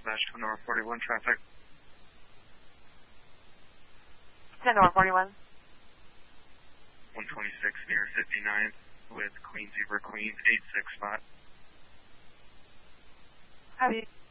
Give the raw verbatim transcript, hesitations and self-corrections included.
dispatch to North forty-one traffic. ten North forty-one. one twenty-six near fifty-ninth with Queen Zebra Queen, eight six spot. How do you...